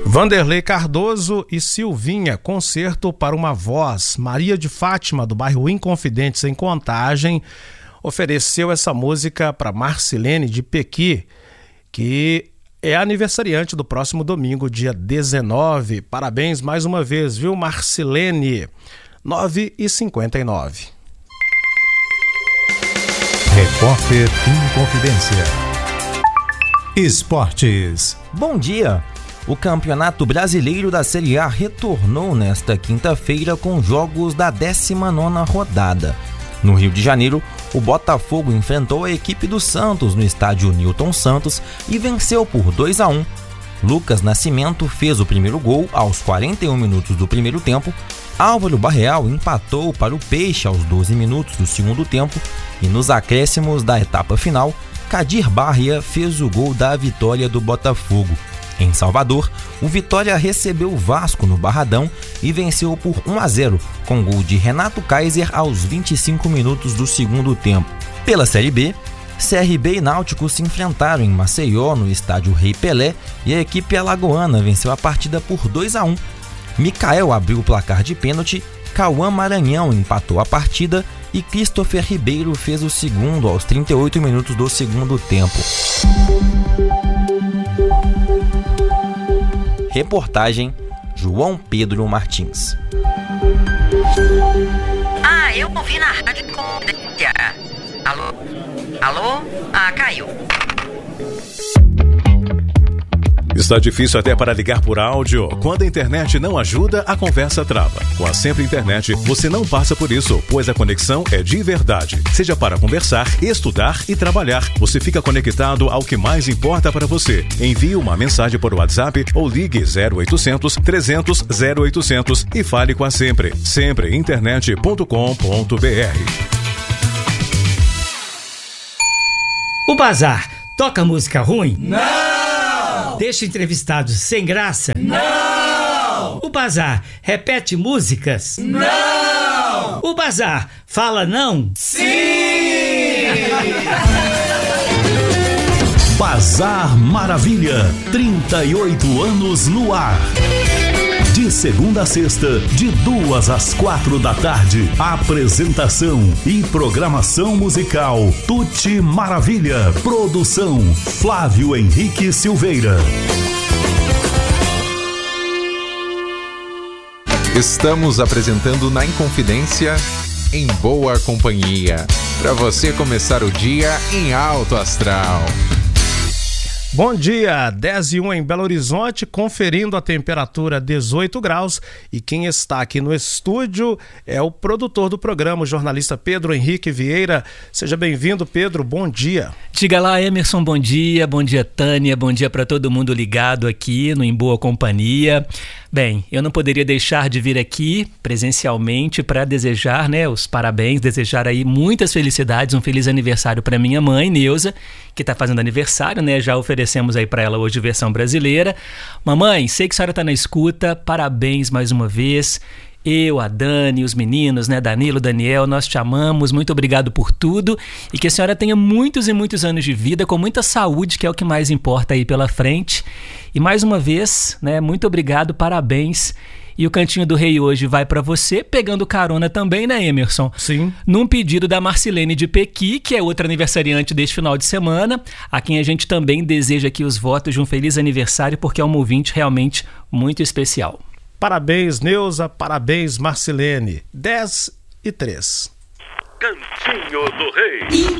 Vanderlei Cardoso e Silvinha, concerto para uma voz. Maria de Fátima, do bairro Inconfidentes, em Contagem, ofereceu essa música para Marcilene de Pequi, que é aniversariante do próximo domingo, dia 19. Parabéns mais uma vez, viu, Marcilene? 9h59. Repórter Inconfidência. Esportes. Bom dia! O Campeonato Brasileiro da Série A retornou nesta quinta-feira com jogos da 19ª rodada. No Rio de Janeiro, o Botafogo enfrentou a equipe do Santos no estádio Newton Santos e venceu por 2-1. Lucas Nascimento fez o primeiro gol aos 41 minutos do primeiro tempo. Álvaro Barreal empatou para o Peixe aos 12 minutos do segundo tempo e nos acréscimos da etapa final, Kadir Barria fez o gol da vitória do Botafogo. Em Salvador, o Vitória recebeu o Vasco no Barradão e venceu por 1-0, com gol de Renato Kaiser aos 25 minutos do segundo tempo. Pela Série B, CRB e Náutico se enfrentaram em Maceió, no estádio Rei Pelé, e a equipe alagoana venceu a partida por 2-1. Micael abriu o placar de pênalti, Cauã Maranhão empatou a partida e Christopher Ribeiro fez o segundo aos 38 minutos do segundo tempo. Reportagem João Pedro Martins. Eu ouvi na rádio Confidência. Alô? Alô? Caiu. Está difícil até para ligar por áudio? Quando a internet não ajuda, a conversa trava. Com a Sempre Internet, você não passa por isso, pois a conexão é de verdade. Seja para conversar, estudar e trabalhar, você fica conectado ao que mais importa para você. Envie uma mensagem por WhatsApp ou ligue 0800 300 0800 e fale com a Sempre. Sempreinternet.com.br. O Bazar toca música ruim? Não! Deixa entrevistados sem graça? Não! O Bazar repete músicas? Não! O Bazar fala não? Sim! Bazar Maravilha, 38 anos no ar. De segunda a sexta, de 2 às 4 da tarde. Apresentação e programação musical Tuti Maravilha. Produção Flávio Henrique Silveira. Estamos apresentando na Inconfidência, em boa companhia, para você começar o dia em alto astral. Bom dia, 10h01 em Belo Horizonte, conferindo a temperatura 18 graus. E quem está aqui no estúdio é o produtor do programa, o jornalista Pedro Henrique Vieira. Seja bem-vindo, Pedro, bom dia. Diga lá, Emerson, bom dia, Tânia, bom dia para todo mundo ligado aqui no Em Boa Companhia. Bem, eu não poderia deixar de vir aqui presencialmente para desejar, os parabéns, desejar aí muitas felicidades, um feliz aniversário para minha mãe, Neuza, que está fazendo aniversário, já oferecemos aí para ela hoje versão brasileira. Mamãe, sei que a senhora está na escuta, parabéns mais uma vez. Eu, a Dani, os meninos, Danilo, Daniel, nós te amamos, muito obrigado por tudo e que a senhora tenha muitos e muitos anos de vida, com muita saúde, que é o que mais importa aí pela frente. E mais uma vez, muito obrigado, parabéns. E o Cantinho do Rei hoje vai para você, pegando carona também, Emerson? Sim. Num pedido da Marcilene de Pequi, que é outra aniversariante deste final de semana, a quem a gente também deseja aqui os votos de um feliz aniversário, porque é um ouvinte realmente muito especial. Parabéns, Neuza, parabéns, Marcilene. 10h03. Cantinho do Rei.